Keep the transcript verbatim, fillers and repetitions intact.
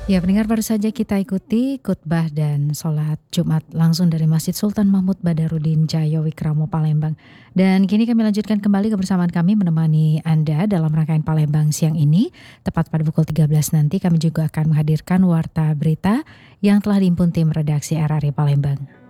Ya, pendengar baru saja kita ikuti khotbah dan sholat Jumat langsung dari Masjid Sultan Mahmud Badarudin Jayawikramo Palembang. Dan kini kami lanjutkan kembali kebersamaan kami menemani Anda dalam rangkaian Palembang siang ini. Tepat pada pukul tiga belas nanti kami juga akan menghadirkan warta berita yang telah dihimpun tim redaksi R R I Palembang.